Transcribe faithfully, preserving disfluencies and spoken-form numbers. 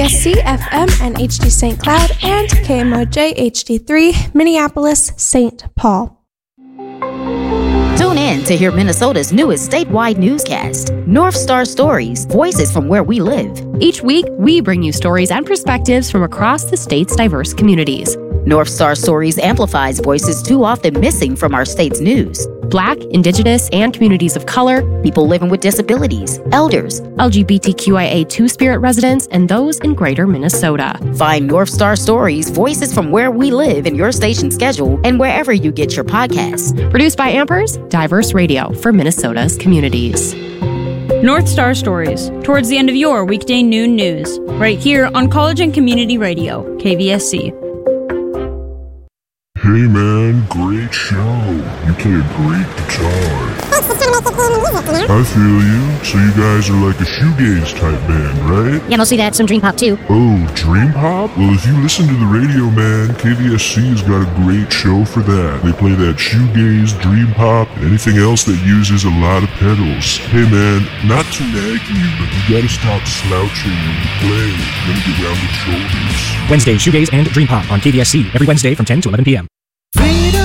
S C F M and H D Saint Cloud, and K M O J H D three, Minneapolis, Saint Paul. Tune in to hear Minnesota's newest statewide newscast, North Star Stories, Voices from Where We Live. Each week, we bring you stories and perspectives from across the state's diverse communities. North Star Stories amplifies voices too often missing from our state's news. Black, Indigenous, and communities of color, people living with disabilities, elders, L G B T Q I A Two-Spirit residents, and those in greater Minnesota. Find North Star Stories, Voices from Where We Live in your station schedule and wherever you get your podcasts. Produced by Ampers, diverse radio for Minnesota's communities. North Star Stories, towards the end of your weekday noon news, right here on College and Community Radio, K V S C. Hey man, great show. You play a great guitar. I feel you. So you guys are like a shoegaze type band, right? Yeah, mostly that, some dream pop too. Oh, dream pop? Well, if you listen to the radio, man, K V S C has got a great show for that. They play that shoegaze, dream pop, and anything else that uses a lot of pedals. Hey man, not to nag you, but you gotta stop slouching when you play. You're gonna get rounded shoulders. Wednesday, shoegaze and dream pop on K V S C every Wednesday from ten to eleven p.m. Freedom.